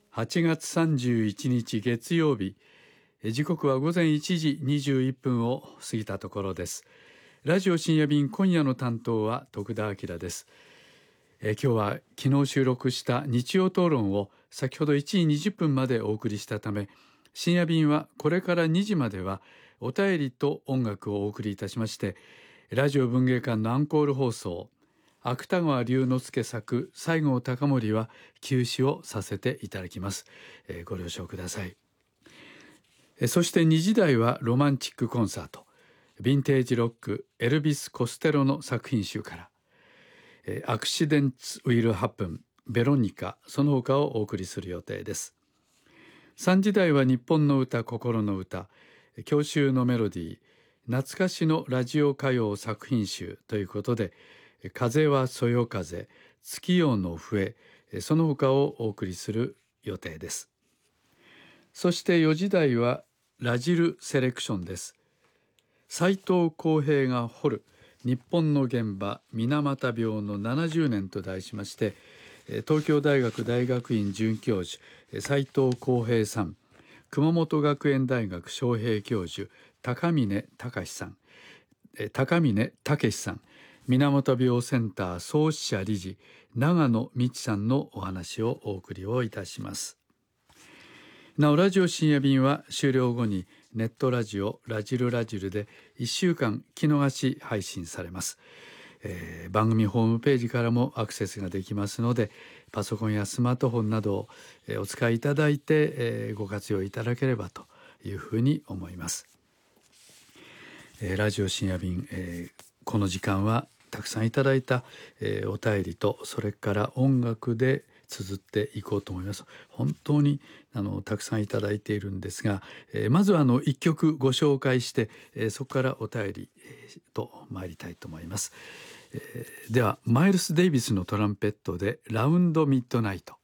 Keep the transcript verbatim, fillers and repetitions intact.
はちがつさんじゅういちにち月曜日、時刻はごぜんいちじにじゅういっぷんを過ぎたところです。ラジオ深夜便、今夜の担当は徳田明です。え今日は昨日収録した日曜討論を先ほどいちじにじゅっぷんまでお送りしたため、深夜便はこれからにじまではお便りと音楽をお送りいたしまして、ラジオ文芸館のアンコール放送、芥川龍之介作西郷隆盛は休止をさせていただきます。えー、ご了承ください。えそしてにじ台はロマンチックコンサート、ヴィンテージロックエルビス・コステロの作品集から、えアクシデンツ・ウィル・ハップン、ベロニカ、その他をお送りする予定です。さんじ台は日本の歌、心の歌、郷愁のメロディー、懐かしのラジオ歌謡作品集ということで、風はそよ風、月夜の笛、その他をお送りする予定です。そしてよじ台はラジルセレクションです。斉藤浩平が掘る日本の現場水俣病のななじゅうねんと題しまして、東京大学大学院准教授斉藤浩平さん、熊本学園大学招聘教授高峰隆さん、高峰武さん、水俣病センター創始者理事長野美智さんのお話をお送りをいたします。なおラジオ深夜便は終了後にネットラジオラジルラジルでいっしゅうかん聞き逃し配信されます。えー、番組ホームページからもアクセスができますので、パソコンやスマートフォンなどを、えー、お使いいただいて、えー、ご活用いただければというふうに思います。えー、ラジオ深夜便、えー、この時間はたくさんいただいた、えー、お便りとそれから音楽で綴っていこうと思います。本当にあのたくさんいただいているんですが、えー、まずはあのいっきょくご紹介して、えー、そこからお便り、えー、と参りたいと思います。えー、ではマイルス・デイビスのトランペットでラウンド・ミッドナイト。